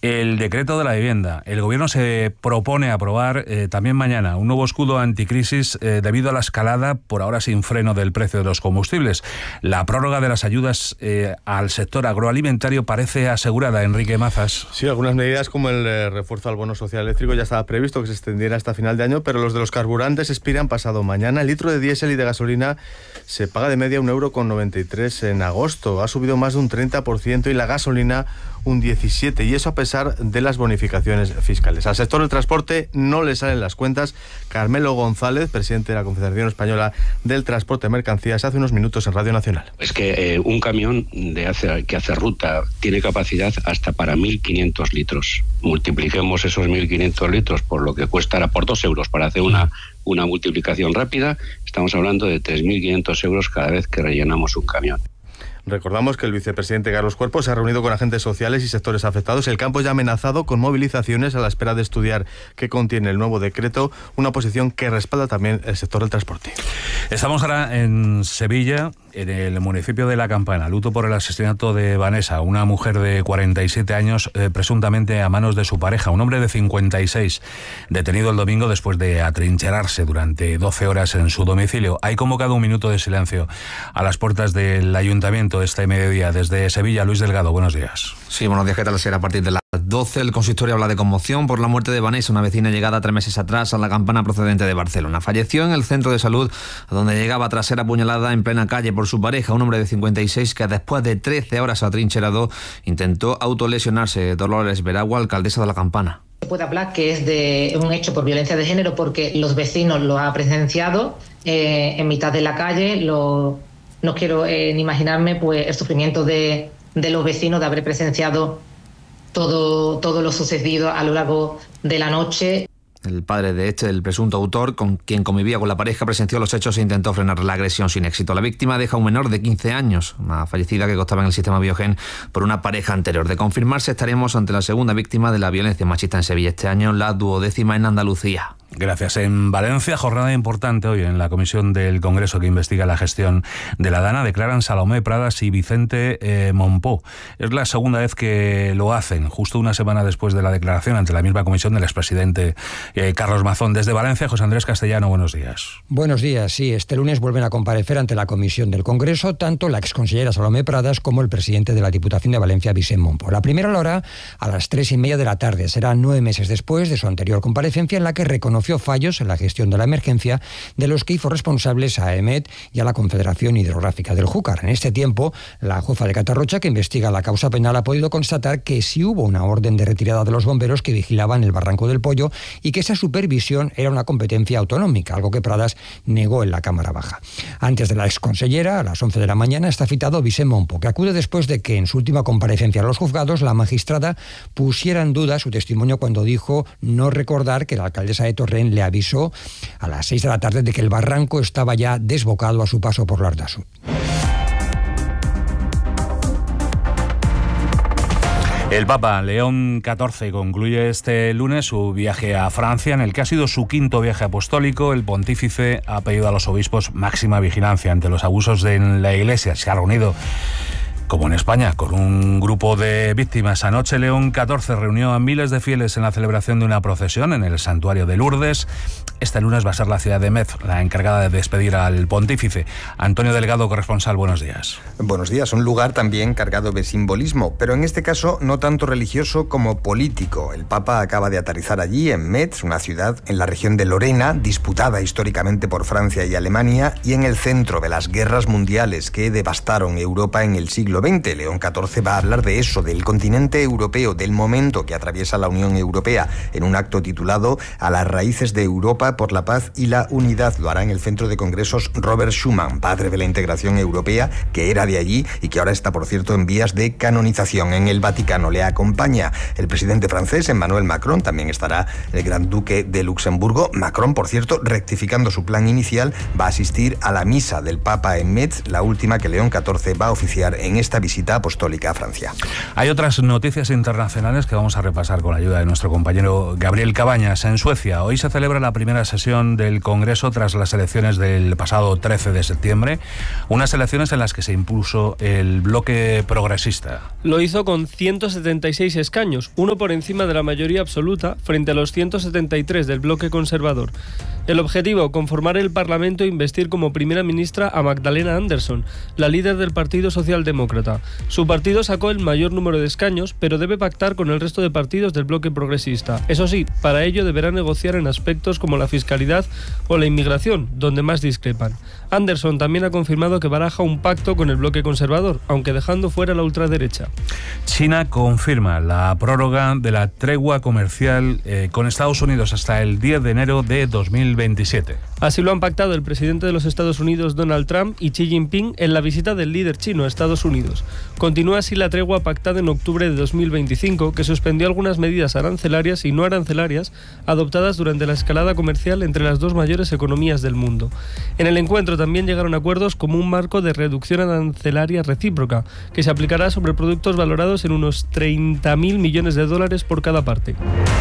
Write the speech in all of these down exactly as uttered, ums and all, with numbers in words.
El decreto de la vivienda. El Gobierno se propone aprobar eh, también mañana un nuevo escudo anticrisis eh, debido a la escalada, por ahora sin freno, del precio de los combustibles. La prórroga de las ayudas eh, al sector agroalimentario parece asegurada. Enrique Mazas. Sí, algunas medidas como el eh, refuerzo al bono social eléctrico ya estaba previsto que se extendiera hasta final de año, pero los de los carburantes expiran pasado mañana. El litro de diésel y de gasolina se paga de media un euro con noventa y tres en agosto. Ha subido más de un treinta por ciento y la gasolina un diecisiete por ciento, y eso a pesar de las bonificaciones fiscales. Al sector del transporte no le salen las cuentas. Carmelo González, presidente de la Confederación Española del Transporte de Mercancías, hace unos minutos en Radio Nacional. Es que eh, un camión de hace, que hace ruta tiene capacidad hasta para mil quinientos litros. Multipliquemos esos mil quinientos litros por lo que cuesta por dos euros para hacer una, una multiplicación rápida. Estamos hablando de tres mil quinientos euros cada vez que rellenamos un camión. Recordamos que el vicepresidente Carlos Cuerpo se ha reunido con agentes sociales y sectores afectados. El campo ya ha amenazado con movilizaciones a la espera de estudiar qué contiene el nuevo decreto, una posición que respalda también el sector del transporte. Estamos ahora en Sevilla, en el municipio de La Campana. Luto por el asesinato de Vanessa, una mujer de cuarenta y siete años, eh, presuntamente a manos de su pareja, un hombre de cincuenta y seis, detenido el domingo después de atrincherarse durante doce horas en su domicilio. Hay convocado un minuto de silencio a las puertas del ayuntamiento este mediodía. Desde Sevilla, Luis Delgado, buenos días. Sí, buenos días, ¿qué tal? Será a partir de las doce. El consistorio habla de conmoción por la muerte de Vanessa, una vecina llegada tres meses atrás a La Campana procedente de Barcelona. Falleció en el centro de salud donde llegaba tras ser apuñalada en plena calle por su pareja, un hombre de cincuenta y seis que después de trece horas atrincherado intentó autolesionarse. Dolores Veragua, alcaldesa de La Campana. Se puede hablar que es de un hecho por violencia de género porque los vecinos lo han presenciado eh, en mitad de la calle. Lo, no quiero eh, ni imaginarme pues el sufrimiento de, de los vecinos de haber presenciado todo, todo lo sucedido a lo largo de la noche. El padre de este, el presunto autor, con quien convivía con la pareja, presenció los hechos e intentó frenar la agresión sin éxito. La víctima deja a un menor de quince años, una fallecida que constaba en el sistema Biogen por una pareja anterior. De confirmarse, estaremos ante la segunda víctima de la violencia machista en Sevilla este año, la duodécima en Andalucía. Gracias. En Valencia, jornada importante hoy en la comisión del Congreso que investiga la gestión de la Dana. Declaran Salomé Pradas y Vicente eh, Monpó. Es la segunda vez que lo hacen, justo una semana después de la declaración ante la misma comisión del expresidente eh, Carlos Mazón. Desde Valencia, José Andrés Castellano, buenos días. Buenos días, sí. Este lunes vuelven a comparecer ante la comisión del Congreso tanto la exconsellera Salomé Pradas como el presidente de la Diputación de Valencia, Vicente Monpó. La primera lo hará a las tres y media de la tarde. Será nueve meses después de su anterior comparecencia en la que reconoció fallos en la gestión de la emergencia de los que hizo responsables a EMET y a la Confederación Hidrográfica del Júcar. En este tiempo, la jueza de Catarrocha, que investiga la causa penal, ha podido constatar que sí hubo una orden de retirada de los bomberos que vigilaban el Barranco del Pollo y que esa supervisión era una competencia autonómica, algo que Pradas negó en la Cámara Baja. Antes de la exconsellera, a las once de la mañana, está citado Vicente Monpó, que acude después de que en su última comparecencia a los juzgados la magistrada pusiera en duda su testimonio cuando dijo no recordar que la alcaldesa de Torrent le avisó a las seis de la tarde de que el barranco estaba ya desbocado a su paso por Lardasú. El Papa León catorce concluye este lunes su viaje a Francia, en el que ha sido su quinto viaje apostólico. El pontífice ha pedido a los obispos máxima vigilancia ante los abusos de la Iglesia. Se ha reunido, como en España, con un grupo de víctimas. Anoche León catorce reunió a miles de fieles en la celebración de una procesión en el santuario de Lourdes. Este lunes va a ser la ciudad de Metz la encargada de despedir al pontífice. Antonio Delgado, corresponsal, buenos días. Buenos días, un lugar también cargado de simbolismo, pero en este caso no tanto religioso como político. El Papa acaba de aterrizar allí, en Metz, una ciudad en la región de Lorena, disputada históricamente por Francia y Alemania, y en el centro de las guerras mundiales que devastaron Europa en el siglo veinte. León catorce va a hablar de eso, del continente europeo, del momento que atraviesa la Unión Europea, en un acto titulado A las raíces de Europa por la paz y la unidad. Lo hará en el Centro de Congresos Robert Schuman, padre de la integración europea, que era de allí y que ahora está, por cierto, en vías de canonización. En el Vaticano le acompaña el presidente francés, Emmanuel Macron, también estará el Gran Duque de Luxemburgo. Macron, por cierto, rectificando su plan inicial, va a asistir a la misa del Papa en Metz, la última que León catorce va a oficiar en esta visita apostólica a Francia. Hay otras noticias internacionales que vamos a repasar con la ayuda de nuestro compañero Gabriel Cabañas. En Suecia, hoy se celebra la primera sesión del Congreso tras las elecciones del pasado trece de septiembre, unas elecciones en las que se impuso el bloque progresista. Lo hizo con ciento setenta y seis escaños, uno por encima de la mayoría absoluta, frente a los ciento setenta y tres del bloque conservador. El objetivo, conformar el Parlamento e investir como primera ministra a Magdalena Andersson, la líder del Partido Socialdemócrata. Su partido sacó el mayor número de escaños, pero debe pactar con el resto de partidos del bloque progresista. Eso sí, para ello deberá negociar en aspectos como la fiscalidad o la inmigración, donde más discrepan. Andersson también ha confirmado que baraja un pacto con el bloque conservador, aunque dejando fuera la ultraderecha. China confirma la prórroga de la tregua comercial eh, con Estados Unidos hasta el diez de enero de dos mil veintisiete. Así lo han pactado el presidente de los Estados Unidos, Donald Trump, y Xi Jinping en la visita del líder chino a Estados Unidos. Continúa así la tregua pactada en octubre de dos mil veinticinco, que suspendió algunas medidas arancelarias y no arancelarias adoptadas durante la escalada comercial entre las dos mayores economías del mundo. En el encuentro también llegaron acuerdos como un marco de reducción arancelaria recíproca, que se aplicará sobre productos valorados en unos treinta mil millones de dólares por cada parte.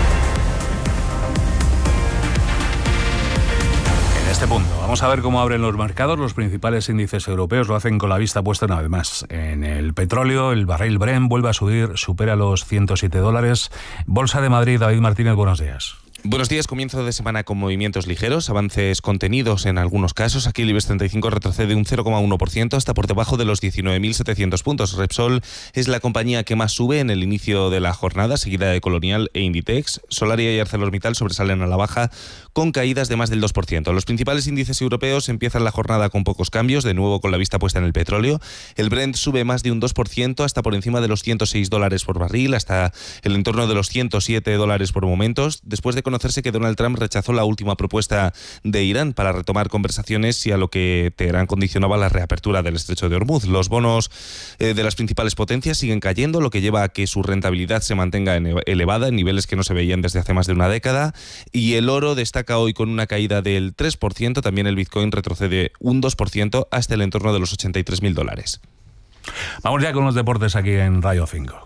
Este punto. Vamos a ver cómo abren los mercados. Los principales índices europeos lo hacen con la vista puesta una vez más en el petróleo. El barril Brent vuelve a subir, supera los ciento siete dólares. Bolsa de Madrid, David Martínez, buenos días. Buenos días, comienzo de semana con movimientos ligeros, avances contenidos en algunos casos. Aquí el IBEX treinta y cinco retrocede un cero coma uno por ciento hasta por debajo de los diecinueve mil setecientos puntos. Repsol es la compañía que más sube en el inicio de la jornada, seguida de Colonial e Inditex. Solaria y ArcelorMittal sobresalen a la baja con caídas de más del dos por ciento. Los principales índices europeos empiezan la jornada con pocos cambios, de nuevo con la vista puesta en el petróleo. El Brent sube más de un dos por ciento hasta por encima de los ciento seis dólares por barril, hasta el entorno de los ciento siete dólares por momentos, después de conocerse que Donald Trump rechazó la última propuesta de Irán para retomar conversaciones y a lo que Teherán condicionaba la reapertura del estrecho de Hormuz. Los bonos eh, de las principales potencias siguen cayendo, lo que lleva a que su rentabilidad se mantenga elevada en niveles que no se veían desde hace más de una década, y el oro destaca hoy con una caída del tres por ciento, también el Bitcoin retrocede un dos por ciento hasta el entorno de los ochenta y tres mil dólares. Vamos ya con los deportes aquí en Radio cinco.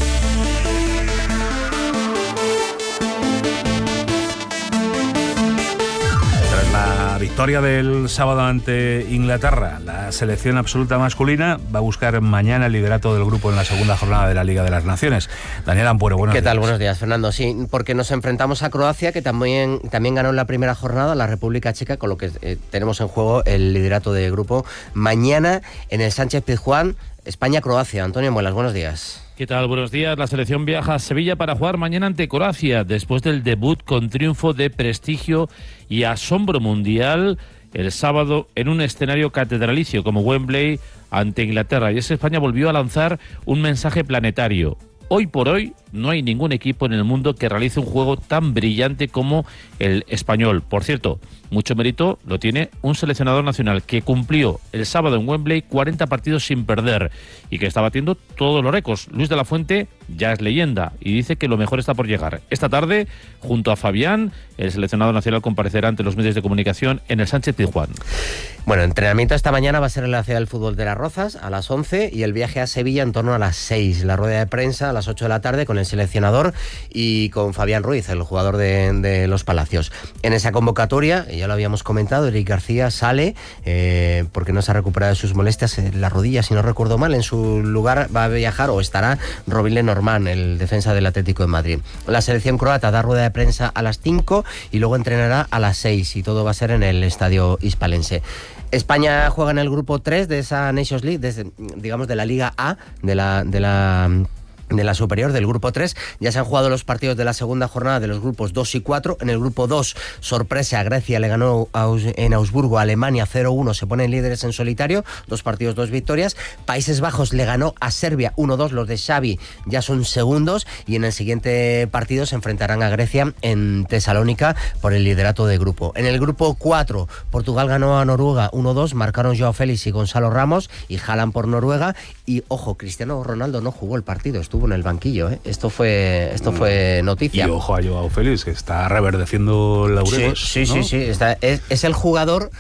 La victoria del sábado ante Inglaterra, la selección absoluta masculina va a buscar mañana el liderato del grupo en la segunda jornada de la Liga de las Naciones. Daniel Ampuero, buenos días. ¿Qué tal? Buenos días, Fernando. Sí, porque nos enfrentamos a Croacia, que también, también ganó en la primera jornada, la República Checa, con lo que eh, tenemos en juego el liderato de grupo mañana en el Sánchez Pizjuán, España-Croacia. Antonio Muelas, buenos días. ¿Qué tal? Buenos días. La selección viaja a Sevilla para jugar mañana ante Croacia, después del debut con triunfo de prestigio y asombro mundial el sábado en un escenario catedralicio como Wembley ante Inglaterra. Y es que España volvió a lanzar un mensaje planetario. Hoy por hoy no hay ningún equipo en el mundo que realice un juego tan brillante como el español. Por cierto, mucho mérito lo tiene un seleccionador nacional que cumplió el sábado en Wembley cuarenta partidos sin perder y que está batiendo todos los récords. Luis de la Fuente ya es leyenda y dice que lo mejor está por llegar. Esta tarde, junto a Fabián, el seleccionador nacional comparecerá ante los medios de comunicación en el Sánchez Pizjuán. Bueno, entrenamiento esta mañana va a ser en la Ciudad del Fútbol de Las Rozas a las once y el viaje a Sevilla en torno a las seis. La rueda de prensa a las ocho de la tarde con el seleccionador y con Fabián Ruiz, el jugador de, de Los Palacios. En esa convocatoria, ya lo habíamos comentado, Eric García sale eh, porque no se ha recuperado de sus molestias en la rodilla, si no recuerdo mal. En su lugar va a viajar o estará Robin Lenormand, el defensa del Atlético de Madrid. La selección croata da rueda de prensa a las cinco y luego entrenará a las seis y todo va a ser en el Estadio Hispalense. España juega en el grupo tres de esa Nations League, desde, digamos de la Liga A, de la... De la de la superior, del grupo tres. Ya se han jugado los partidos de la segunda jornada de los grupos dos y cuatro. En el grupo dos, sorpresa, Grecia le ganó en Augsburgo a Alemania cero uno, se ponen líderes en solitario, dos partidos, dos victorias. Países Bajos le ganó a Serbia uno dos, los de Xavi ya son segundos y en el siguiente partido se enfrentarán a Grecia en Tesalónica por el liderato de grupo. En el grupo cuatro, Portugal ganó a Noruega uno dos, marcaron Joao Félix y Gonzalo Ramos y Haaland por Noruega. Y ojo, Cristiano Ronaldo no jugó el partido, estuvo en el banquillo, ¿eh? Esto fue esto fue noticia. Y ojo a Joao Félix, que está reverdeciendo laureles. Sí, sí, ¿no? sí, sí. Está, es, es el jugador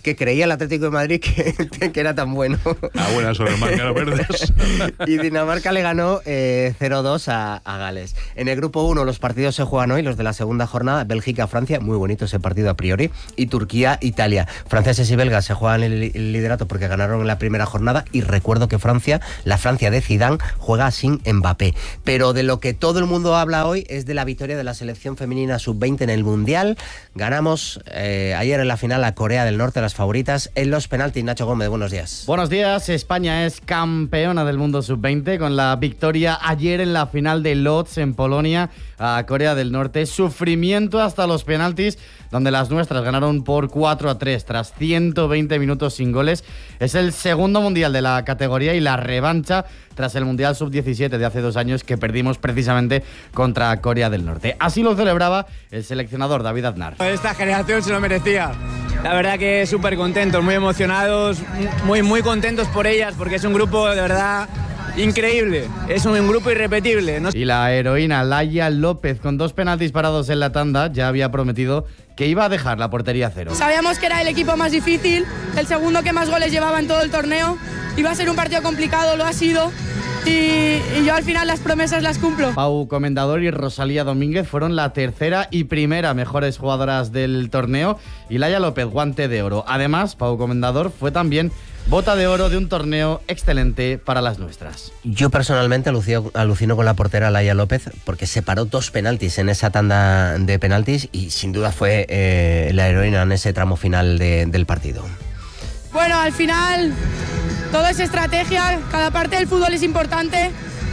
que creía el Atlético de Madrid que, que era tan bueno. Ah, buena sobre marca, no verdes. Y Dinamarca le ganó eh, cero dos a, a Gales. En el grupo uno los partidos se juegan hoy, los de la segunda jornada. Bélgica-Francia, muy bonito ese partido a priori. Y Turquía-Italia. Franceses y belgas se juegan el, el liderato porque ganaron en la primera jornada. Y recuerdo que Francia, la Francia de Zidane, juega sin Mbappé. Pero de lo que todo el mundo habla hoy es de la victoria de la selección femenina sub veinte en el Mundial. Ganamos eh, ayer en la final a Corea del Norte, las favoritas, en los penaltis. Nacho Gómez, buenos días. Buenos días. España es campeona del mundo sub veinte con la victoria ayer en la final de Lodz en Polonia a Corea del Norte. Sufrimiento hasta los penaltis, donde las nuestras ganaron por cuatro a tres tras ciento veinte minutos sin goles. Es el segundo mundial de la categoría y la revancha tras el Mundial sub diecisiete de hace dos años que perdimos precisamente contra Corea del Norte. Así lo celebraba el seleccionador David Aznar. Esta generación se lo merecía. La verdad que súper contentos, muy emocionados, muy, muy contentos por ellas, porque es un grupo de verdad increíble, es un grupo irrepetible. No... Y la heroína Laia López, con dos penaltis parados en la tanda, ya había prometido que iba a dejar la portería a cero. Sabíamos que era el equipo más difícil, el segundo que más goles llevaba en todo el torneo. Iba a ser un partido complicado, lo ha sido. Y, y yo al final las promesas las cumplo. Pau Comendador y Rosalía Domínguez fueron la tercera y primera mejores jugadoras del torneo y Laia López guante de oro. Además, Pau Comendador fue también bota de oro de un torneo excelente para las nuestras. Yo personalmente alucino, alucino con la portera Laia López porque se paró dos penaltis en esa tanda de penaltis y sin duda fue eh, la heroína en ese tramo final de, del partido. Bueno, al final todo es estrategia, cada parte del fútbol es importante.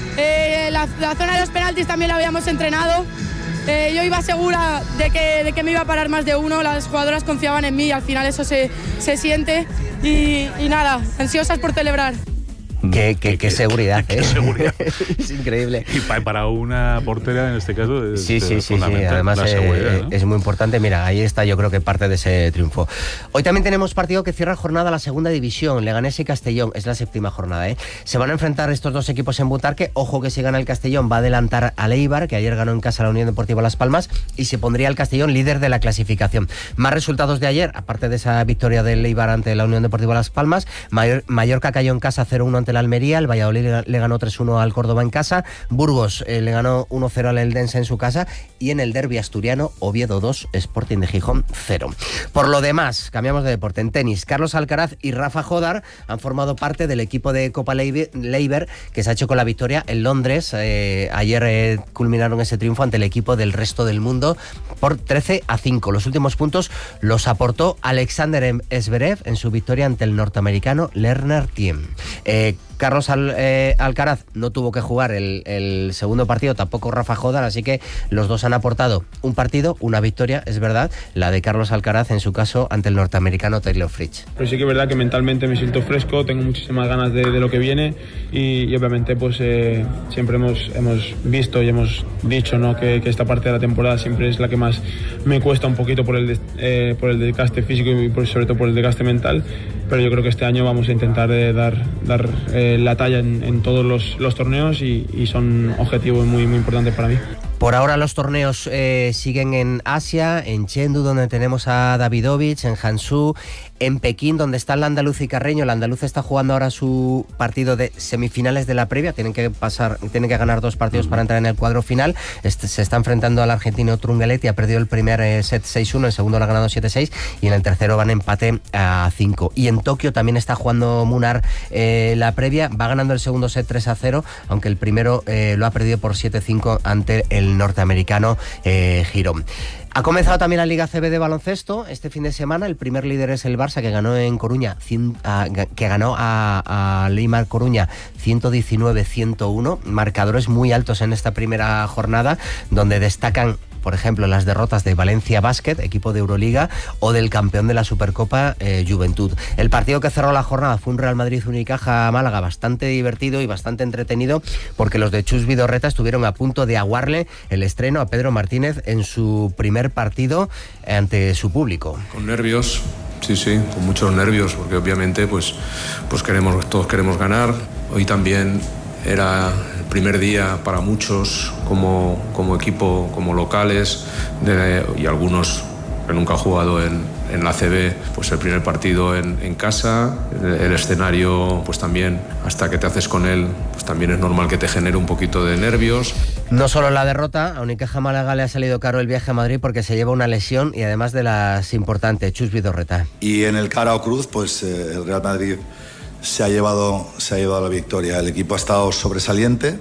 Eh, la, la zona de los penaltis también la habíamos entrenado. Eh, yo iba segura de que, de que me iba a parar más de uno, las jugadoras confiaban en mí y al final eso se, se siente. Y, y nada, ansiosas por celebrar. Qué, qué, qué seguridad, ¿eh? Qué seguridad. Es increíble. Y para una portera en este caso es sí, sí, sí, sí. Además la seguridad, eh, ¿no? Es muy importante. Mira, ahí está yo creo que parte de ese triunfo. Hoy también tenemos partido que cierra jornada la segunda división, Leganés y Castellón, es la séptima jornada, ¿eh? Se van a enfrentar estos dos equipos en Butarque. Ojo que si gana el Castellón va a adelantar al Eibar, que ayer ganó en casa la Unión Deportiva Las Palmas, y se pondría el Castellón líder de la clasificación. Más resultados de ayer, aparte de esa victoria del Eibar ante la Unión Deportiva Las Palmas, Mayor, Mallorca cayó en casa cero uno ante la Almería, el Valladolid le ganó tres uno al Córdoba en casa, Burgos eh, le ganó uno cero al Eldense en su casa y en el derbi asturiano Oviedo dos, Sporting de Gijón cero. Por lo demás, cambiamos de deporte. En tenis, Carlos Alcaraz y Rafa Jodar han formado parte del equipo de Copa Leiber que se ha hecho con la victoria en Londres. Eh, ayer eh, culminaron ese triunfo ante el equipo del resto del mundo por trece a cinco. Los últimos puntos los aportó Alexander Zverev en su victoria ante el norteamericano Lerner Thiem. Eh, Carlos Al, eh, Alcaraz no tuvo que jugar el, el segundo partido, tampoco Rafa Jodar, así que los dos han aportado un partido, una victoria, es verdad, la de Carlos Alcaraz en su caso ante el norteamericano Taylor Fritz. Pero sí que es verdad que mentalmente me siento fresco, tengo muchísimas ganas de, de lo que viene y, y obviamente pues eh, siempre hemos, hemos visto y hemos dicho, ¿no? que, que esta parte de la temporada siempre es la que más me cuesta un poquito por el, eh, por el desgaste físico y por, sobre todo por el desgaste mental, pero yo creo que este año vamos a intentar eh, dar, dar eh, la talla en, en todos los, los torneos y, y son objetivos muy, muy importantes para mí. Por ahora los torneos eh, siguen en Asia, en Chengdu, donde tenemos a Davidovich, en Hangzhou, en Pekín, donde está el andaluz y Carreño. El andaluz está jugando ahora su partido de semifinales de la previa, tienen que pasar, tienen que ganar dos partidos para entrar en el cuadro final. Este, se está enfrentando al argentino Trungelliti, ha perdido el primer eh, set seis uno, el segundo lo ha ganado siete seis y en el tercero van empate a cinco. Y en Tokio también está jugando Munar eh, la previa, va ganando el segundo set tres a cero, aunque el primero eh, lo ha perdido por siete cinco ante el norteamericano eh, Girón. Ha comenzado también la Liga C B de baloncesto este fin de semana. El primer líder es el Barça, que ganó en Coruña, que ganó a, a Leimar Coruña ciento diecinueve a ciento uno. Marcadores muy altos en esta primera jornada, donde destacan, por ejemplo, las derrotas de Valencia Basket, equipo de Euroliga, o del campeón de la Supercopa, eh, Juventud. El partido que cerró la jornada fue un Real Madrid Unicaja Málaga bastante divertido y bastante entretenido, porque los de Chus Vidorreta estuvieron a punto de aguarle el estreno a Pedro Martínez en su primer partido ante su público. Con nervios, sí, sí, con muchos nervios, porque obviamente pues, pues queremos, todos queremos ganar. Hoy también era el primer día para muchos como, como equipo, como locales, de, y algunos que nunca han jugado en, en la A C B, pues el primer partido en, en casa, el, el escenario pues también, hasta que te haces con él, pues también es normal que te genere un poquito de nervios. No solo la derrota, a Unicaja Málaga le ha salido caro el viaje a Madrid porque se lleva una lesión y además de las importantes. Chus Vidorreta. Y en el cara o cruz, pues eh, el Real Madrid se ha llevado, se ha llevado la victoria. El equipo ha estado sobresaliente,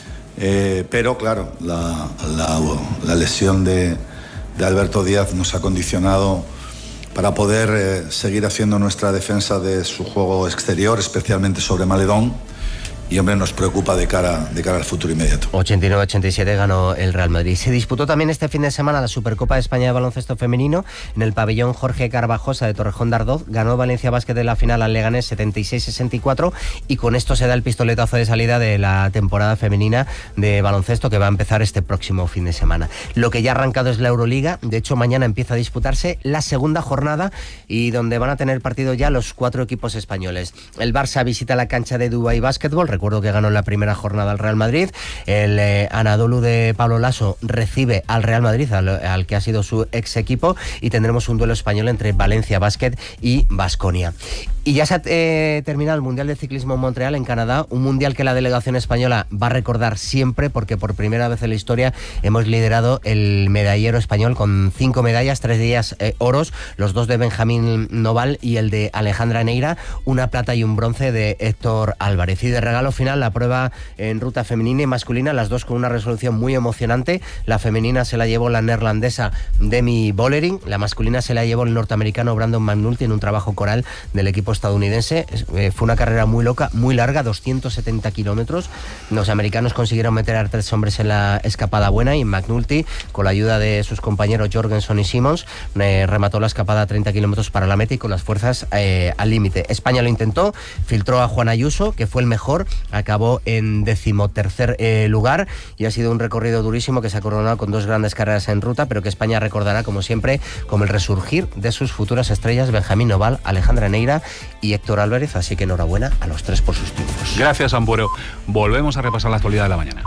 eh, pero claro, la, la, la lesión de, de Alberto Díaz nos ha condicionado para poder eh, seguir haciendo nuestra defensa de su juego exterior, especialmente sobre Maledón. Y, hombre, nos preocupa de cara, de cara al futuro inmediato. ochenta y nueve a ochenta y siete ganó el Real Madrid. Se disputó también este fin de semana la Supercopa de España de baloncesto femenino en el pabellón Jorge Carvajosa de Torrejón de Ardoz. Ganó Valencia Basket en la final al Leganés setenta y seis sesenta y cuatro y con esto se da el pistoletazo de salida de la temporada femenina de baloncesto que va a empezar este próximo fin de semana. Lo que ya ha arrancado es la Euroliga. De hecho, mañana empieza a disputarse la segunda jornada y donde van a tener partido ya los cuatro equipos españoles. El Barça visita la cancha de Dubai Basketball. Recuerdo que ganó en la primera jornada al Real Madrid. El eh, Anadolu de Pablo Lasso recibe al Real Madrid, al, al que ha sido su ex equipo, y tendremos un duelo español entre Valencia Basket y Baskonia. Y ya se ha eh, terminado el Mundial de Ciclismo en Montreal, en Canadá, un mundial que la delegación española va a recordar siempre porque por primera vez en la historia hemos liderado el medallero español con cinco medallas, tres de ellas eh, oros, los dos de Benjamín Noval y el de Alejandra Neira, una plata y un bronce de Héctor Álvarez. Y de regalo final la prueba en ruta femenina y masculina, las dos con una resolución muy emocionante. La femenina se la llevó la neerlandesa Demi Vollering, la masculina se la llevó el norteamericano Brandon McNulty en un trabajo coral del equipo estadounidense. Eh, fue una carrera muy loca, muy larga, doscientos setenta kilómetros. Los americanos consiguieron meter a tres hombres en la escapada buena y McNulty, con la ayuda de sus compañeros Jorgensen y Simmons, eh, remató la escapada a treinta kilómetros para la meta y con las fuerzas eh, al límite. España lo intentó, filtró a Juan Ayuso, que fue el mejor, acabó en decimotercer eh, lugar y ha sido un recorrido durísimo que se ha coronado con dos grandes carreras en ruta, pero que España recordará como siempre como el resurgir de sus futuras estrellas Benjamín Noval, Alejandra Neira y Héctor Álvarez, así que enhorabuena a los tres por sus triunfos. Gracias, Ampuero. Volvemos a repasar la actualidad de la mañana.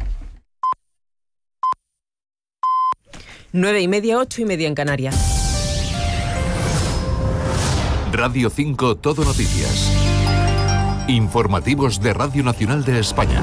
Nueve y media, ocho y media en Canarias. Radio cinco Todo Noticias. Informativos de Radio Nacional de España.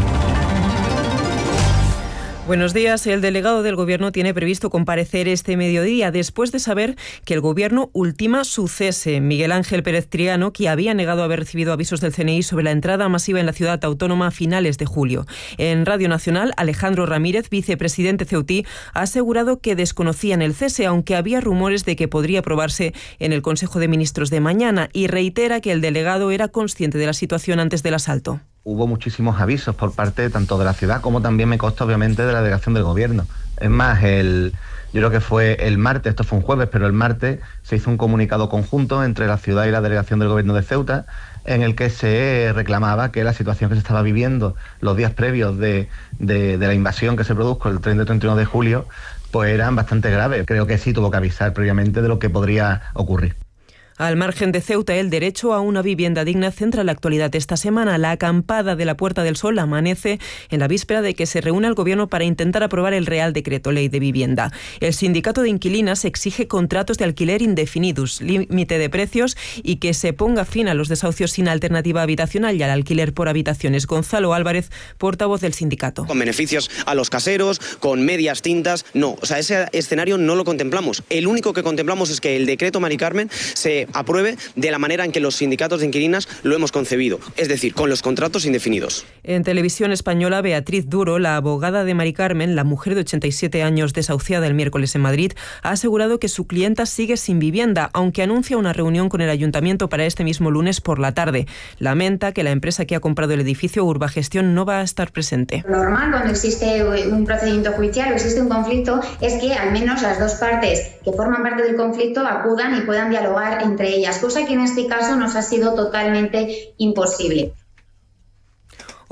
Buenos días. El delegado del Gobierno tiene previsto comparecer este mediodía después de saber que el Gobierno ultima su cese. Miguel Ángel Pérez Triano, que había negado haber recibido avisos del C N I sobre la entrada masiva en la ciudad autónoma a finales de julio. En Radio Nacional, Alejandro Ramírez, vicepresidente ceutí, ha asegurado que desconocían el cese, aunque había rumores de que podría aprobarse en el Consejo de Ministros de mañana, y reitera que el delegado era consciente de la situación antes del asalto. Hubo muchísimos avisos por parte tanto de la ciudad como también me consta obviamente de la delegación del Gobierno. Es más, el, yo creo que fue el martes, esto fue un jueves, pero el martes se hizo un comunicado conjunto entre la ciudad y la delegación del Gobierno de Ceuta en el que se reclamaba que la situación que se estaba viviendo los días previos de, de, de la invasión que se produjo el treinta y treinta y uno de julio, pues eran bastante graves. Creo que sí tuvo que avisar previamente de lo que podría ocurrir. Al margen de Ceuta, el derecho a una vivienda digna centra la actualidad esta semana. La acampada de la Puerta del Sol amanece en la víspera de que se reúna el Gobierno para intentar aprobar el Real Decreto Ley de Vivienda. El sindicato de inquilinas exige contratos de alquiler indefinidos, límite de precios y que se ponga fin a los desahucios sin alternativa habitacional y al alquiler por habitaciones. Gonzalo Álvarez, portavoz del sindicato. Con beneficios a los caseros, con medias tintas. No, o sea, ese escenario no lo contemplamos. El único que contemplamos es que el decreto Mari Carmen se apruebe de la manera en que los sindicatos de inquilinas lo hemos concebido, es decir, con los contratos indefinidos. En Televisión Española, Beatriz Duro, la abogada de Mari Carmen, la mujer de ochenta y siete años desahuciada el miércoles en Madrid, ha asegurado que su clienta sigue sin vivienda, aunque anuncia una reunión con el ayuntamiento para este mismo lunes por la tarde. Lamenta que la empresa que ha comprado el edificio, Urbagestión, no va a estar presente. Lo normal cuando existe un procedimiento judicial o existe un conflicto es que al menos las dos partes que forman parte del conflicto acudan y puedan dialogar en entre ellas, cosa que en este caso nos ha sido totalmente imposible.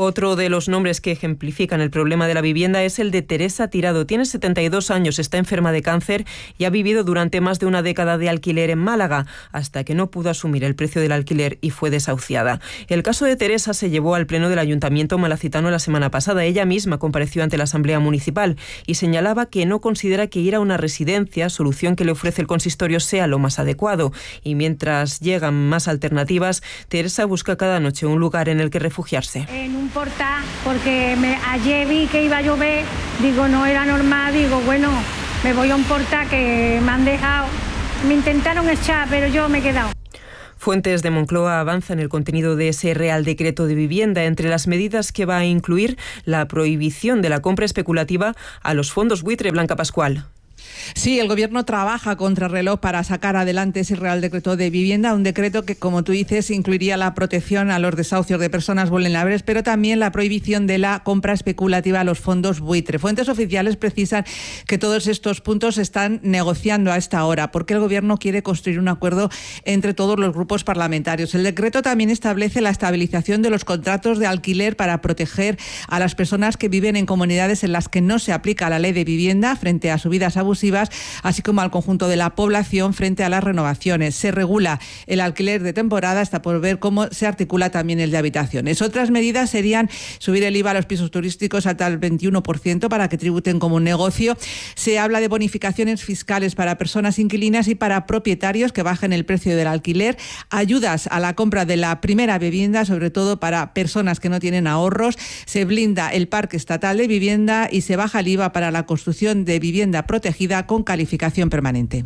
Otro de los nombres que ejemplifican el problema de la vivienda es el de Teresa Tirado. Tiene setenta y dos años, está enferma de cáncer y ha vivido durante más de una década de alquiler en Málaga, hasta que no pudo asumir el precio del alquiler y fue desahuciada. El caso de Teresa se llevó al pleno del Ayuntamiento malacitano la semana pasada. Ella misma compareció ante la Asamblea Municipal y señalaba que no considera que ir a una residencia, solución que le ofrece el consistorio, sea lo más adecuado. Y mientras llegan más alternativas, Teresa busca cada noche un lugar en el que refugiarse. En un portal, porque me, ayer vi que iba a llover, digo, no era normal, digo, bueno, me voy a un portal que me han dejado, me intentaron echar, pero yo me he quedado. Fuentes de Moncloa avanzan el contenido de ese Real Decreto de Vivienda. Entre las medidas que va a incluir la prohibición de la compra especulativa a los fondos buitre. Blanca Pascual. Sí, el Gobierno trabaja contra reloj para sacar adelante ese Real Decreto de Vivienda, un decreto que, como tú dices, incluiría la protección a los desahucios de personas vulnerables, pero también la prohibición de la compra especulativa a los fondos buitre. Fuentes oficiales precisan que todos estos puntos se están negociando a esta hora, porque el Gobierno quiere construir un acuerdo entre todos los grupos parlamentarios. El decreto también establece la estabilización de los contratos de alquiler para proteger a las personas que viven en comunidades en las que no se aplica la ley de vivienda frente a subidas abusivas, así como al conjunto de la población frente a las renovaciones. Se regula el alquiler de temporada hasta por ver cómo se articula también el de habitaciones. Otras medidas serían subir el I V A a los pisos turísticos hasta el veintiuno por ciento para que tributen como un negocio. Se habla de bonificaciones fiscales para personas inquilinas y para propietarios que bajen el precio del alquiler, ayudas a la compra de la primera vivienda, sobre todo para personas que no tienen ahorros. Se blinda el parque estatal de vivienda y se baja el I V A para la construcción de vivienda protegida con calificación permanente.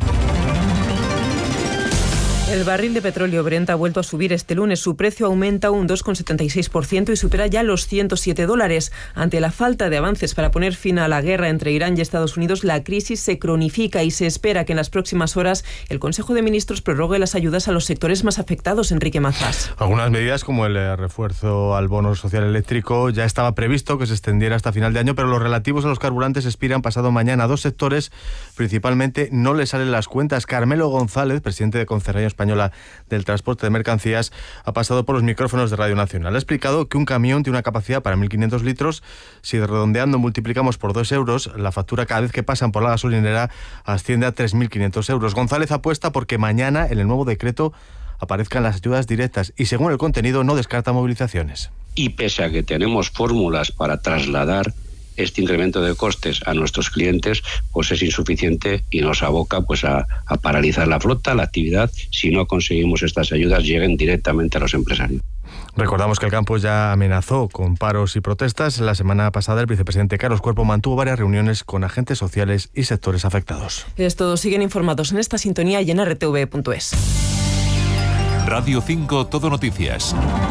El barril de petróleo Brent ha vuelto a subir este lunes. Su precio aumenta un dos coma setenta y seis por ciento y supera ya los ciento siete dólares. Ante la falta de avances para poner fin a la guerra entre Irán y Estados Unidos, la crisis se cronifica y se espera que en las próximas horas el Consejo de Ministros prorrogue las ayudas a los sectores más afectados. Enrique Mazas. Algunas medidas, como el refuerzo al bono social eléctrico, ya estaba previsto que se extendiera hasta final de año, pero los relativos a los carburantes expiran pasado mañana. A dos sectores, principalmente, no les salen las cuentas. Carmelo González, presidente de Concerraño Española del Transporte de Mercancías, ha pasado por los micrófonos de Radio Nacional. Ha explicado que un camión tiene una capacidad para mil quinientos litros. Si redondeando multiplicamos por dos euros, la factura cada vez que pasan por la gasolinera asciende a tres mil quinientos euros. González apuesta porque mañana, en el nuevo decreto, aparezcan las ayudas directas y, según el contenido, no descarta movilizaciones. Y pese a que tenemos fórmulas para trasladar este incremento de costes a nuestros clientes, pues es insuficiente y nos aboca pues a, a paralizar la flota, la actividad, si no conseguimos estas ayudas lleguen directamente a los empresarios. Recordamos que el campo ya amenazó con paros y protestas. La semana pasada el vicepresidente Carlos Cuerpo mantuvo varias reuniones con agentes sociales y sectores afectados. Estos siguen informados en esta sintonía y en R T V punto es. Radio cinco Todo Noticias.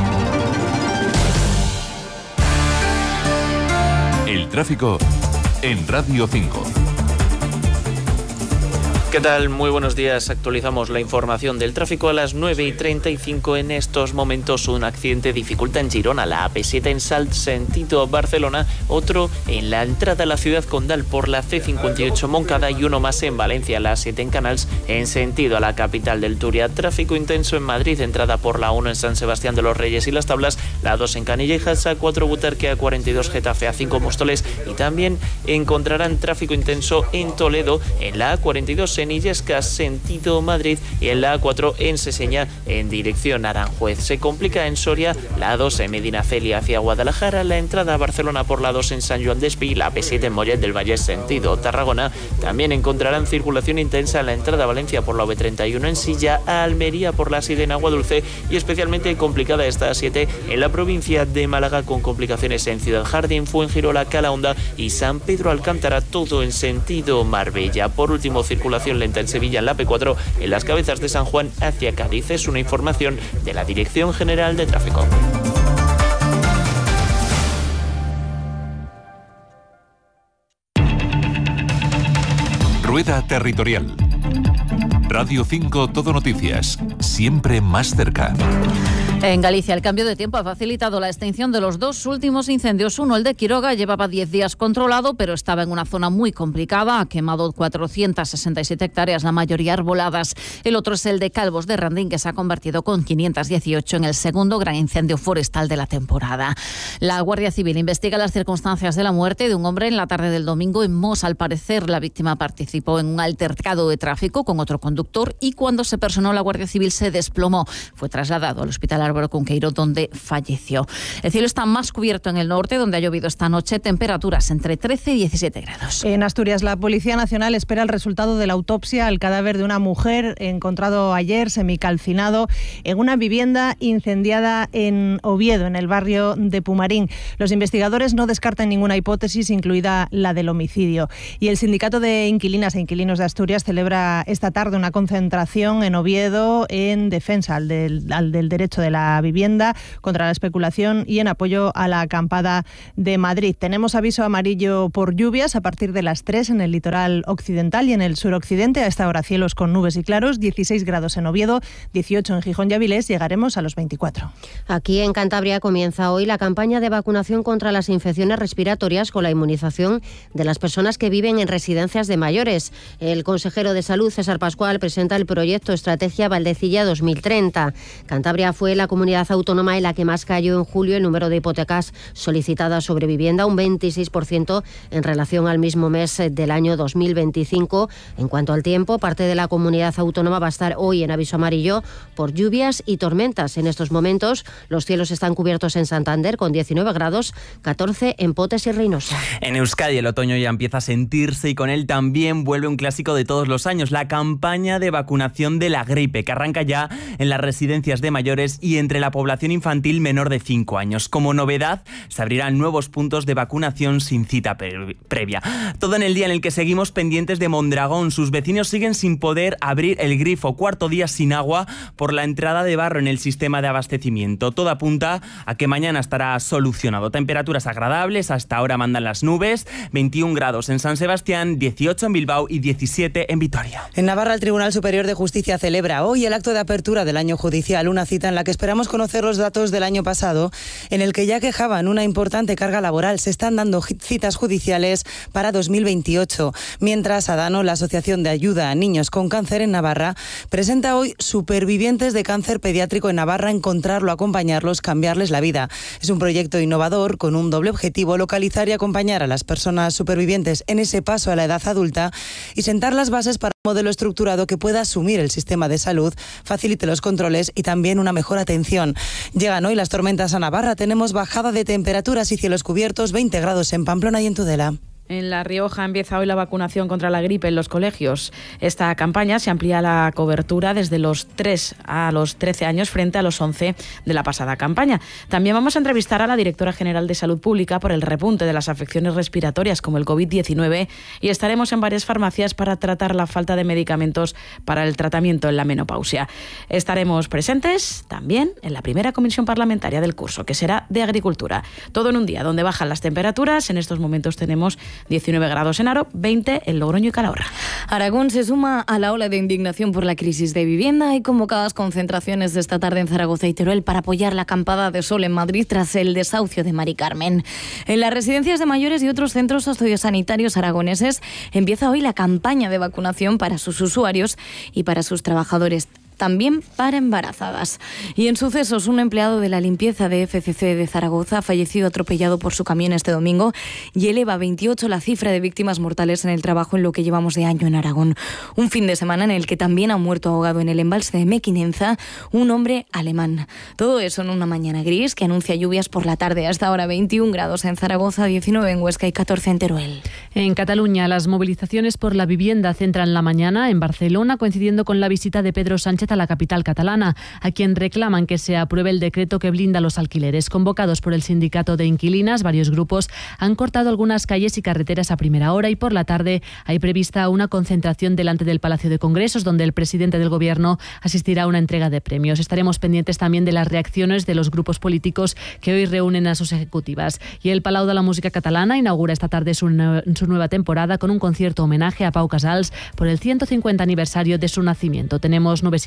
El tráfico en Radio cinco. ¿Qué tal? Muy buenos días. Actualizamos la información del tráfico a las nueve y treinta y cinco. En estos momentos un accidente dificulta en Girona, la A P siete en Salt, sentido Barcelona, otro en la entrada a la ciudad condal por la C cincuenta y ocho Moncada y uno más en Valencia, la A siete en Canals, en sentido a la capital del Turia. Tráfico intenso en Madrid, entrada por la uno en San Sebastián de los Reyes y Las Tablas, la dos en Canillejas, A cuatro Butarque, A cuarenta y dos Getafe, A cinco Móstoles, y también encontrarán tráfico intenso en Toledo, en la A cuarenta y dos en Illescas, sentido Madrid, y en la A cuatro en Seseña, en dirección Aranjuez. Se complica en Soria, la A dos en Medinaceli hacia Guadalajara, la entrada a Barcelona por la dos en San Joan d'Espí, la A P siete en Mollet del Valle, sentido Tarragona. También encontrarán circulación intensa en la entrada a Valencia por la V treinta y uno en Silla, a Almería por la siete en Aguadulce, y especialmente complicada esta A siete en la provincia de Málaga, con complicaciones en Ciudad Jardín, Fuengirola, Calahonda y San Pedro Alcántara, todo en sentido Marbella. Por último, circulación lenta en Sevilla en la P cuatro, en las Cabezas de San Juan hacia Cádiz. Es una información de la Dirección General de Tráfico. Rueda Territorial. Radio cinco Todo Noticias, siempre más cerca. En Galicia, el cambio de tiempo ha facilitado la extinción de los dos últimos incendios. Uno, el de Quiroga, llevaba diez días controlado, pero estaba en una zona muy complicada. Ha quemado cuatrocientas sesenta y siete hectáreas, la mayoría arboladas. El otro es el de Calvos de Randín, que se ha convertido con quinientos dieciocho en el segundo gran incendio forestal de la temporada. La Guardia Civil investiga las circunstancias de la muerte de un hombre en la tarde del domingo en Mos. Al parecer, la víctima participó en un altercado de tráfico con otro conductor y cuando se personó la Guardia Civil se desplomó. Fue trasladado al hospital Álvaro Cunqueiro, donde falleció. El cielo está más cubierto en el norte, donde ha llovido esta noche, temperaturas entre trece y diecisiete grados. En Asturias, la Policía Nacional espera el resultado de la autopsia al cadáver de una mujer encontrado ayer semicalcinado en una vivienda incendiada en Oviedo, en el barrio de Pumarín. Los investigadores no descartan ninguna hipótesis, incluida la del homicidio. Y el Sindicato de Inquilinas e Inquilinos de Asturias celebra esta tarde una concentración en Oviedo en defensa al del, al del derecho de la vivienda, contra la especulación y en apoyo a la acampada de Madrid. Tenemos aviso amarillo por lluvias a partir de las tres en el litoral occidental y en el suroccidente. A esta hora cielos con nubes y claros, dieciséis grados en Oviedo, dieciocho en Gijón y Avilés, llegaremos a los veinticuatro. Aquí en Cantabria comienza hoy la campaña de vacunación contra las infecciones respiratorias con la inmunización de las personas que viven en residencias de mayores. El consejero de Salud, César Pascual, presenta el proyecto Estrategia Valdecilla dos mil treinta. Cantabria fue la comunidad autónoma en la que más cayó en julio el número de hipotecas solicitadas sobre vivienda, un veintiséis por ciento en relación al mismo mes del año dos mil veinticinco. En cuanto al tiempo, parte de la comunidad autónoma va a estar hoy en aviso amarillo por lluvias y tormentas. En estos momentos los cielos están cubiertos en Santander con diecinueve grados, catorce en Potes y Reynosa. En Euskadi el otoño ya empieza a sentirse y con él también vuelve un clásico de todos los años, la campaña de vacunación de la gripe, que arranca ya en las residencias de mayores y entre la población infantil menor de cinco años. Como novedad, se abrirán nuevos puntos de vacunación sin cita pre- previa. Todo en el día en el que seguimos pendientes de Mondragón. Sus vecinos siguen sin poder abrir el grifo, cuarto día sin agua por la entrada de barro en el sistema de abastecimiento. Todo apunta a que mañana estará solucionado. Temperaturas agradables, hasta ahora mandan las nubes, veintiún grados en San Sebastián, dieciocho en Bilbao y diecisiete en Vitoria. En Navarra, el Tribunal Superior de Justicia celebra hoy el acto de apertura del año judicial, una cita en la que esperamos conocer los datos del año pasado, en el que ya quejaban una importante carga laboral. Se están dando citas judiciales para dos mil veintiocho. Mientras, Adano, la Asociación de Ayuda a Niños con Cáncer en Navarra, presenta hoy Supervivientes de Cáncer Pediátrico en Navarra, encontrarlo, acompañarlos, cambiarles la vida. Es un proyecto innovador con un doble objetivo: localizar y acompañar a las personas supervivientes en ese paso a la edad adulta y sentar las bases para un modelo estructurado que pueda asumir el sistema de salud, facilite los controles y también una mejor atención. Llegan hoy las tormentas a Navarra, tenemos bajada de temperaturas y cielos cubiertos, veinte grados en Pamplona y en Tudela. En La Rioja empieza hoy la vacunación contra la gripe en los colegios. Esta campaña se amplía la cobertura desde los tres a los trece años frente a los once de la pasada campaña. También vamos a entrevistar a la directora general de Salud Pública por el repunte de las afecciones respiratorias como el covid diecinueve y estaremos en varias farmacias para tratar la falta de medicamentos para el tratamiento en la menopausia. Estaremos presentes también en la primera comisión parlamentaria del curso, que será de Agricultura. Todo en un día donde bajan las temperaturas. En estos momentos tenemos diecinueve grados en Aro, veinte en Logroño y Calahorra. Aragón se suma a la ola de indignación por la crisis de vivienda. Hay convocadas concentraciones de esta tarde en Zaragoza y Teruel para apoyar la acampada de sol en Madrid tras el desahucio de Mari Carmen. En las residencias de mayores y otros centros sociosanitarios aragoneses empieza hoy la campaña de vacunación para sus usuarios y para sus trabajadores, también para embarazadas. Y en sucesos, un empleado de la limpieza de F C C de Zaragoza ha fallecido atropellado por su camión este domingo y eleva a veintiocho la cifra de víctimas mortales en el trabajo en lo que llevamos de año en Aragón. Un fin de semana en el que también ha muerto ahogado en el embalse de Mequinenza un hombre alemán. Todo eso en una mañana gris que anuncia lluvias por la tarde. Hasta ahora veintiún grados en Zaragoza, diecinueve en Huesca y catorce en Teruel. En Cataluña, las movilizaciones por la vivienda centran la mañana en Barcelona, coincidiendo con la visita de Pedro Sánchez a la capital catalana, a quien reclaman que se apruebe el decreto que blinda los alquileres. Convocados por el sindicato de inquilinas, varios grupos han cortado algunas calles y carreteras a primera hora y por la tarde hay prevista una concentración delante del Palacio de Congresos, donde el presidente del Gobierno asistirá a una entrega de premios. Estaremos pendientes también de las reacciones de los grupos políticos que hoy reúnen a sus ejecutivas. Y el Palau de la Música Catalana inaugura esta tarde su, su nueva temporada con un concierto homenaje a Pau Casals por el ciento cincuenta aniversario de su nacimiento. Tenemos nubes y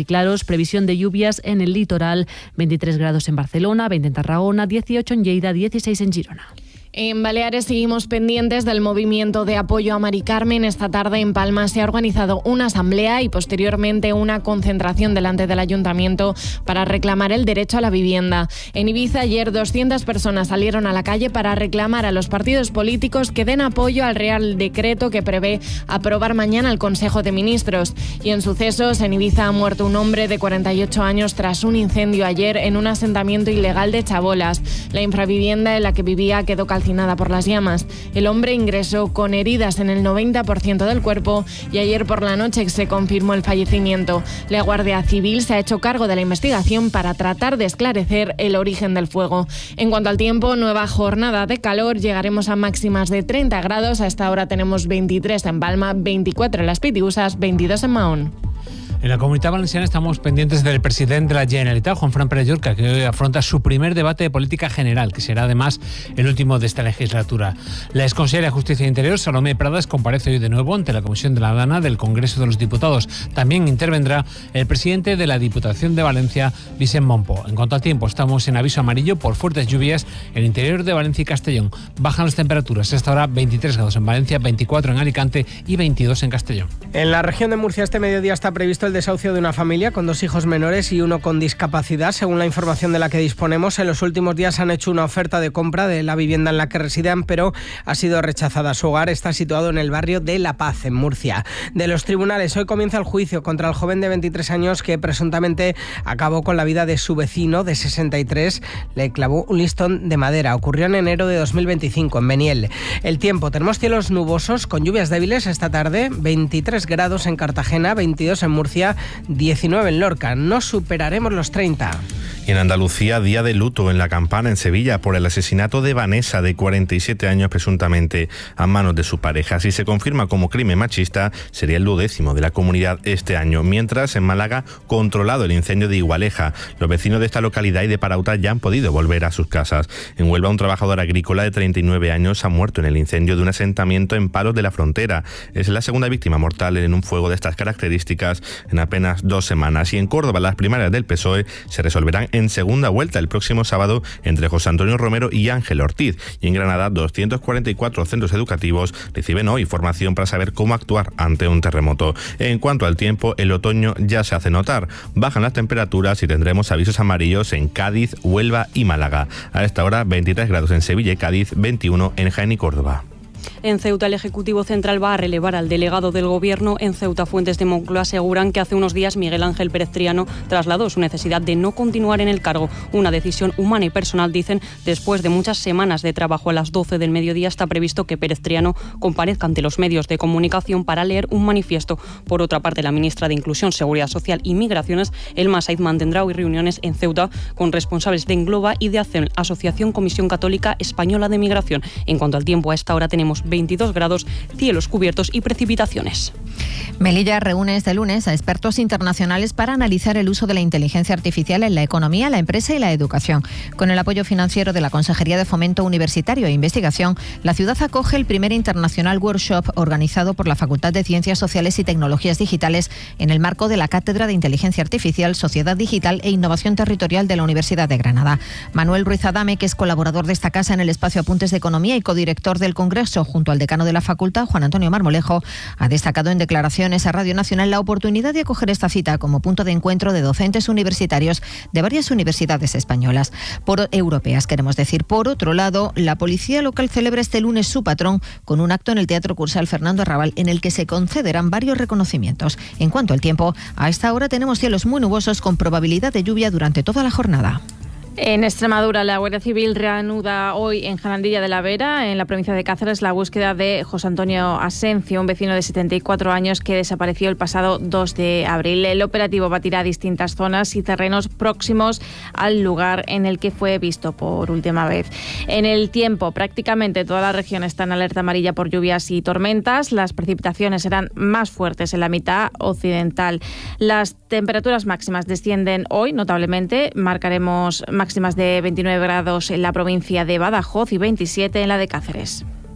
claros, previsión de lluvias en el litoral, veintitrés grados en Barcelona, veinte en Tarragona, dieciocho en Lleida, dieciséis en Girona. En Baleares seguimos pendientes del movimiento de apoyo a Mari Carmen. Esta tarde en Palma se ha organizado una asamblea y posteriormente una concentración delante del ayuntamiento para reclamar el derecho a la vivienda. En Ibiza ayer doscientas personas salieron a la calle para reclamar a los partidos políticos que den apoyo al Real Decreto que prevé aprobar mañana el Consejo de Ministros. Y en sucesos, en Ibiza ha muerto un hombre de cuarenta y ocho años tras un incendio ayer en un asentamiento ilegal de Chabolas. La infravivienda en la que vivía quedó calcinada por las llamas. El hombre ingresó con heridas en el noventa por ciento del cuerpo y ayer por la noche se confirmó el fallecimiento. La Guardia Civil se ha hecho cargo de la investigación para tratar de esclarecer el origen del fuego. En cuanto al tiempo, nueva jornada de calor, llegaremos a máximas de treinta grados. A esta hora tenemos veintitrés en Palma, veinticuatro en Las Pitiusas, veintidós en Mahón. En la Comunitat Valenciana estamos pendientes del presidente de la Generalitat, Juanfran Pérez Llorca, que hoy afronta su primer debate de política general, que será además el último de esta legislatura. La exconsejera de Justicia e Interior, Salomé Pradas, comparece hoy de nuevo ante la Comisión de la Dana del Congreso de los Diputados. También intervendrá el presidente de la Diputación de Valencia, Vicent Monpo. En cuanto al tiempo, estamos en aviso amarillo por fuertes lluvias en el interior de Valencia y Castellón. Bajan las temperaturas, hasta ahora veintitrés grados en Valencia, veinticuatro en Alicante y veintidós en Castellón. En la región de Murcia este mediodía está previsto el desahucio de una familia con dos hijos menores y uno con discapacidad. Según la información de la que disponemos, en los últimos días han hecho una oferta de compra de la vivienda en la que residen, pero ha sido rechazada. Su hogar está situado en el barrio de La Paz, en Murcia. De los tribunales, hoy comienza el juicio contra el joven de veintitrés años que presuntamente acabó con la vida de su vecino de sesenta y tres. Le clavó un listón de madera. Ocurrió en enero de dos mil veinticinco, en Beniel. El tiempo, tenemos cielos nubosos con lluvias débiles esta tarde, veintitrés grados en Cartagena, veintidós en Murcia, diecinueve en Lorca. No superaremos los treinta. Y en Andalucía, día de luto en La Campana, en Sevilla, por el asesinato de Vanessa, de cuarenta y siete años, presuntamente a manos de su pareja. Si se confirma como crimen machista, sería el duodécimo de la comunidad este año. Mientras, en Málaga, controlado el incendio de Igualeja. Los vecinos de esta localidad y de Parauta ya han podido volver a sus casas. En Huelva, un trabajador agrícola de treinta y nueve años ha muerto en el incendio de un asentamiento en Palos de la Frontera. Es la segunda víctima mortal en un fuego de estas características en apenas dos semanas. Y en Córdoba, las primarias del P S O E se resolverán en segunda vuelta el próximo sábado entre José Antonio Romero y Ángel Ortiz. Y en Granada, doscientos cuarenta y cuatro centros educativos reciben hoy formación para saber cómo actuar ante un terremoto. En cuanto al tiempo, el otoño ya se hace notar. Bajan las temperaturas y tendremos avisos amarillos en Cádiz, Huelva y Málaga. A esta hora, veintitrés grados en Sevilla y Cádiz, veintiuno en Jaén y Córdoba. En Ceuta, el Ejecutivo Central va a relevar al delegado del Gobierno. En Ceuta, fuentes de Moncloa aseguran que hace unos días Miguel Ángel Pérez Triano trasladó su necesidad de no continuar en el cargo. Una decisión humana y personal, dicen. Después de muchas semanas de trabajo, a las doce del mediodía está previsto que Pérez Triano comparezca ante los medios de comunicación para leer un manifiesto. Por otra parte, la ministra de Inclusión, Seguridad Social y Migraciones, Elma Said, mantendrá hoy reuniones en Ceuta con responsables de Engloba y de ACEM, Asociación Comisión Católica Española de Migración. En cuanto al tiempo, a esta hora tenemos veintidós grados, cielos cubiertos y precipitaciones. Melilla reúne este lunes a expertos internacionales para analizar el uso de la inteligencia artificial en la economía, la empresa y la educación. Con el apoyo financiero de la Consejería de Fomento Universitario e Investigación, la ciudad acoge el primer International Workshop organizado por la Facultad de Ciencias Sociales y Tecnologías Digitales en el marco de la Cátedra de Inteligencia Artificial, Sociedad Digital e Innovación Territorial de la Universidad de Granada. Manuel Ruiz Adame, que es colaborador de esta casa en el espacio Apuntes de Economía y codirector del Congreso junto al decano de la facultad, Juan Antonio Marmolejo, ha destacado en declaraciones a Radio Nacional la oportunidad de acoger esta cita como punto de encuentro de docentes universitarios de varias universidades españolas, por europeas, queremos decir. Por otro lado, la policía local celebra este lunes su patrón con un acto en el Teatro Cursal Fernando Arrabal en el que se concederán varios reconocimientos. En cuanto al tiempo, a esta hora tenemos cielos muy nubosos con probabilidad de lluvia durante toda la jornada. En Extremadura, la Guardia Civil reanuda hoy en Jarandilla de la Vera, en la provincia de Cáceres, la búsqueda de José Antonio Asencio, un vecino de setenta y cuatro años que desapareció el pasado dos de abril. El operativo batirá distintas zonas y terrenos próximos al lugar en el que fue visto por última vez. En el tiempo, prácticamente toda la región está en alerta amarilla por lluvias y tormentas. Las precipitaciones serán más fuertes en la mitad occidental. Las temperaturas máximas descienden hoy notablemente. Marcaremos máximas de veintinueve grados en la provincia de Badajoz y veintisiete en la de Cáceres.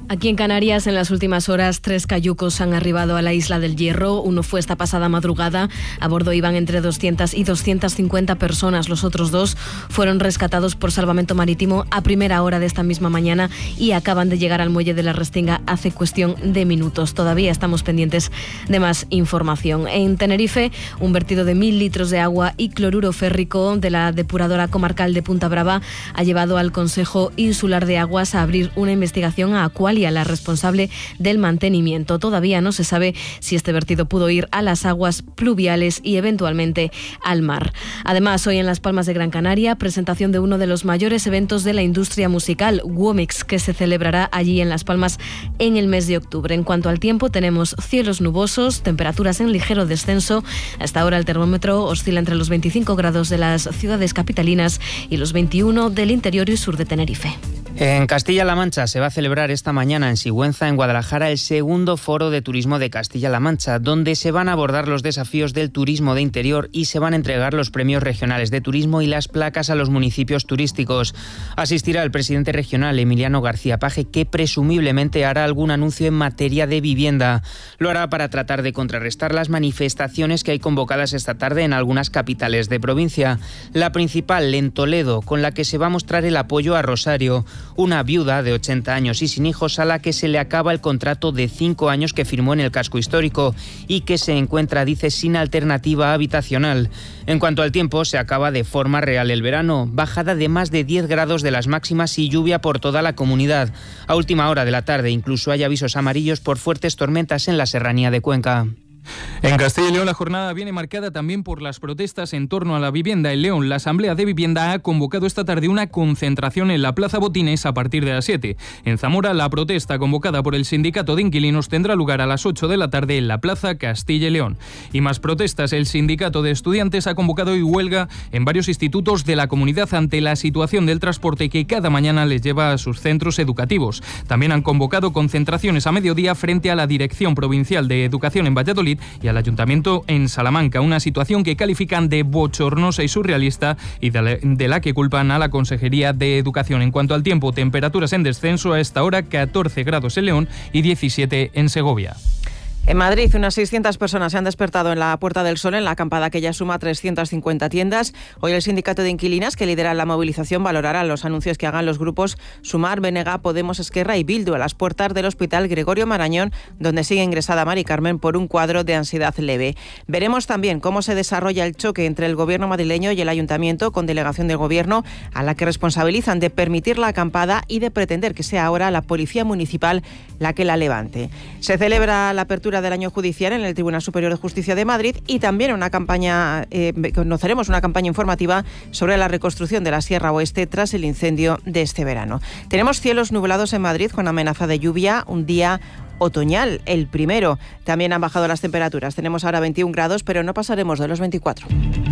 Aquí en Canarias, en las últimas horas, tres cayucos han arribado a la isla del Hierro. Uno fue esta pasada madrugada. A bordo iban entre doscientas y doscientas cincuenta personas. Los otros dos fueron rescatados por Salvamento Marítimo a primera hora de esta misma mañana y acaban de llegar al muelle de la Restinga hace cuestión de minutos. Todavía estamos pendientes de más información. En Tenerife, un vertido de mil litros de agua y cloruro férrico de la depuradora comarcal de Punta Brava ha llevado al Consejo Insular de Aguas a abrir una investigación a Aqualia, la responsable del mantenimiento. Todavía no se sabe si este vertido pudo ir a las aguas pluviales y eventualmente al mar. Además, hoy en Las Palmas de Gran Canaria, presentación de uno de los mayores eventos de la industria musical, Womix, que se celebrará allí en Las Palmas en el mes de octubre. En cuanto al tiempo, tenemos cielos nubosos, temperaturas en ligero descenso. Hasta ahora el termómetro oscila entre los veinticinco grados de las ciudades capitalinas y los veintiuno del interior y sur de Tenerife. En Castilla-La Mancha se va a celebrar esta mañana en Sigüenza, en Guadalajara, el segundo Foro de Turismo de Castilla-La Mancha, donde se van a abordar los desafíos del turismo de interior y se van a entregar los premios regionales de turismo y las placas a los municipios turísticos. Asistirá el presidente regional, Emiliano García Paje, que presumiblemente hará algún anuncio en materia de vivienda. Lo hará para tratar de contrarrestar las manifestaciones que hay convocadas esta tarde en algunas capitales de provincia. La principal, en Toledo, con la que se va a mostrar el apoyo a Rosario, una viuda de ochenta años y sin hijos a la que se le acaba el contrato de cinco años que firmó en el casco histórico y que se encuentra, dice, sin alternativa habitacional. En cuanto al tiempo, se acaba de forma real el verano, bajada de más de diez grados de las máximas y lluvia por toda la comunidad. A última hora de la tarde incluso hay avisos amarillos por fuertes tormentas en la serranía de Cuenca. En Castilla y León la jornada viene marcada también por las protestas en torno a la vivienda. En León, la Asamblea de Vivienda ha convocado esta tarde una concentración en la Plaza Botines a partir de las siete. En Zamora, la protesta convocada por el Sindicato de Inquilinos tendrá lugar a las ocho de la tarde en la Plaza Castilla y León. Y más protestas. El Sindicato de Estudiantes ha convocado hoy huelga en varios institutos de la comunidad ante la situación del transporte que cada mañana les lleva a sus centros educativos. También han convocado concentraciones a mediodía frente a la Dirección Provincial de Educación en Valladolid y al Ayuntamiento en Salamanca, una situación que califican de bochornosa y surrealista y de la, de la que culpan a la Consejería de Educación. En cuanto al tiempo, temperaturas en descenso a esta hora, catorce grados en León y diecisiete en Segovia. En Madrid, unas seiscientas personas se han despertado en la Puerta del Sol, en la acampada que ya suma trescientas cincuenta tiendas. Hoy el sindicato de inquilinas que lidera la movilización valorará los anuncios que hagan los grupos Sumar, B N G, Podemos, Esquerra y Bildu a las puertas del Hospital Gregorio Marañón, donde sigue ingresada Mari Carmen por un cuadro de ansiedad leve. Veremos también cómo se desarrolla el choque entre el gobierno madrileño y el ayuntamiento, con delegación del gobierno, a la que responsabilizan de permitir la acampada y de pretender que sea ahora la Policía Municipal la que la levante. Se celebra la apertura del año judicial en el Tribunal Superior de Justicia de Madrid y también una campaña, eh, conoceremos una campaña informativa sobre la reconstrucción de la Sierra Oeste tras el incendio de este verano. Tenemos cielos nublados en Madrid con amenaza de lluvia, un día otoñal, el primero. También han bajado las temperaturas. Tenemos ahora veintiún grados, pero no pasaremos de los veinticuatro.